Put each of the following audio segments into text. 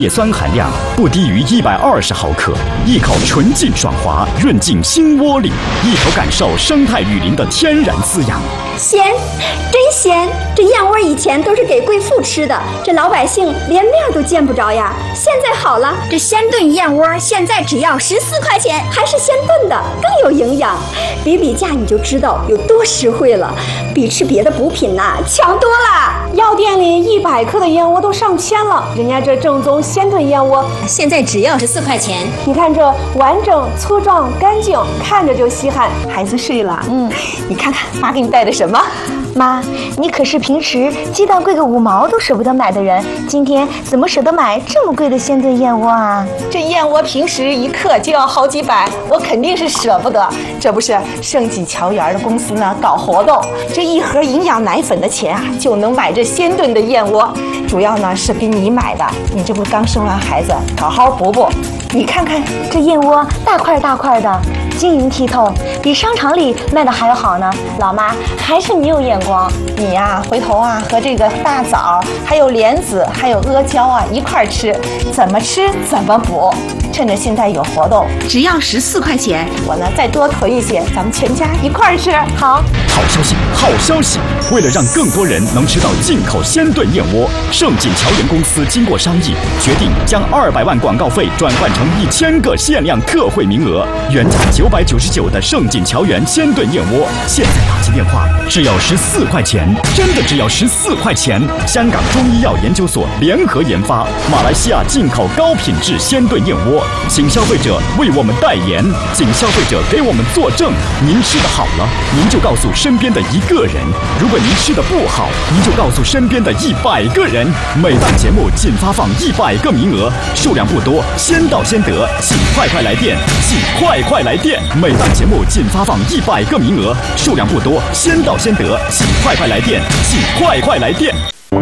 叶酸含量不低于120毫克，依靠纯净爽滑润进心窝里，一口感受生态雨林的天然滋养。 鲜，真鲜！这燕窝以前都是给贵妇吃的，这老百姓连面都见不着呀。现在好了，这鲜炖燕窝现在只要14块钱，还是鲜炖的，更有营养。比价你就知道有多实惠了，比吃别的补品呐强多了。 药店里100克的燕窝都上千了，人家这正宗鲜炖燕窝现在只要14块钱。 你看这完整粗壮干净，看着就稀罕。 孩子睡了，你看看妈给你带的什么？ 妈，你可是平时鸡蛋贵个5毛都舍不得买的人，今天怎么舍得买这么贵的鲜炖燕窝啊？ 这燕窝平时1克就要好几百，我肯定是舍不得。这不是盛济乔园的公司呢搞活动，这1盒营养奶粉的钱啊，就能买这鲜炖的燕窝。主要呢是给你买的，你这不刚生完孩子，好好补补。你看看这燕窝大块大块的，晶莹剔透，比商场里卖的还要好呢。老妈，还是你有眼光。 你呀，回头啊和这个大枣、还有莲子、还有阿胶啊一块吃，怎么吃怎么补。趁着现在有活动， 只要14块钱， 我呢再多囤一些，咱们全家一块吃。好消息，好消息！为了让更多人能吃到进口鲜炖燕窝，盛锦乔园公司经过商议，决定将200万广告费转换成1000个限量特惠名额。原价999的盛锦乔园鲜炖燕窝，现在打进电话只要14块钱，真的只要14块钱！香港中医药研究所联合研发，马来西亚进口高品质鲜炖燕窝，请消费者为我们代言，请消费者给我们作证。您吃的好了，您就告诉身边的1个人；如果您吃的不好，您就告诉身边的100个人。每档节目仅发放100个名额，数量不多，先到先得，请快来电，请快来电！每档节目仅发放100个名额，数量不多，先到先得，请快来电，请快来电！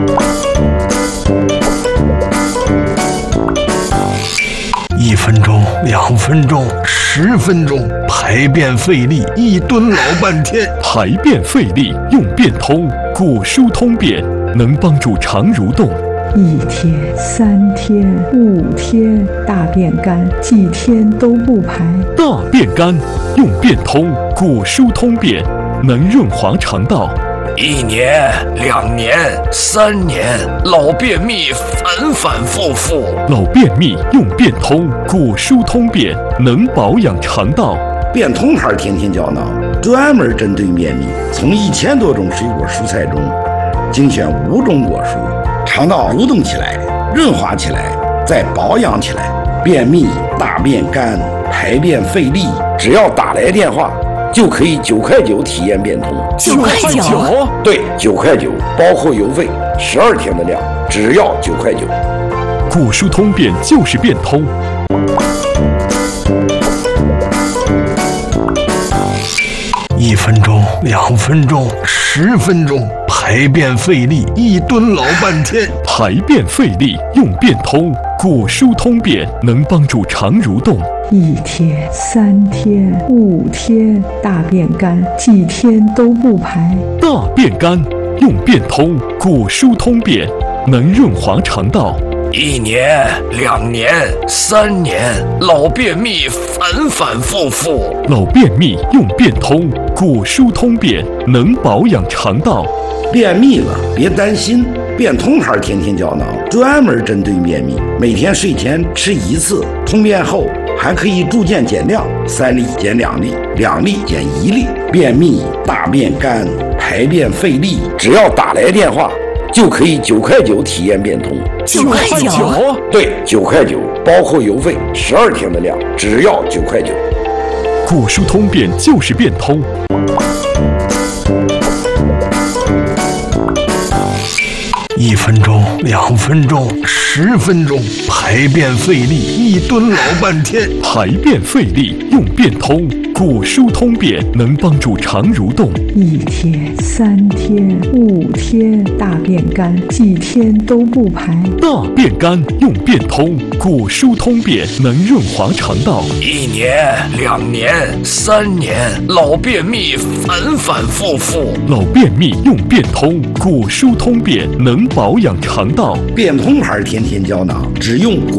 1分钟、2分钟、10分钟，排便费力，一蹲老半天。 排便费力用便通，骨疏通便，能帮助肠蠕动。 1天、3天、5天，大便干，几天都不排。 大便干用便通，骨疏通便，能润滑肠道。 1年、2年、3年，老便秘反复。 老便秘用便通，骨疏通便，能保养肠道。 便通牌天天胶囊，专门针对便秘，从1000多种水果蔬菜中精选5种果蔬，肠道蠕动起来，润滑起来，再保养起来。便秘、大便干、排便费力，只要打来电话，就可以9块9体验便通。 9块9？ 对，9块9，包括邮费，12天的量，只要9块9。 骨疏通便就是便通。 1分钟、2分钟、10分钟，排便费力，一蹲老半天。 排便费力用便通，骨疏通便，能帮助肠蠕动。 1天、3天、5天，大便干，几天都不排。 大便干用便通，骨疏通便，能润滑肠道。 1年、2年、3年，老便秘反复。 老便秘用便通，骨疏通便，能保养肠道。 便秘了别担心，便通牌天天胶囊专门针对便秘，每天睡前吃1次，通便后还可以逐渐减量，3粒减2粒，2粒减1粒。便秘、大便干、排便费力，只要打来电话，就可以9块9体验便通。 9块9？ 对，9块9，包括邮费，12天的量，只要9块9。 骨疏通便就是便通。 1分钟、2分钟、10分钟，排便费力，一蹲老半天。 排便费力用便通， 骨疏通便能帮助肠蠕动。 1天、3天、5天，大便干，几天都不排。 大便干用便通，骨疏通便能润滑肠道。 1年、2年、3年，老便秘反反复复。 老便秘用便通，骨疏通便能保养肠道。 便通牌天天胶囊，只用